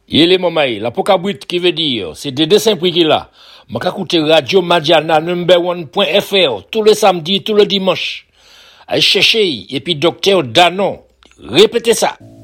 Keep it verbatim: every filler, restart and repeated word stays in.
Il est mamaï, la pokabrit qui veut dire, c'est des dessins prix qu'il a. M'a écouter Radio Madiana number one point F R tous les samedis, tous les dimanches. Allez chercher, et puis docteur Danon. Répétez ça.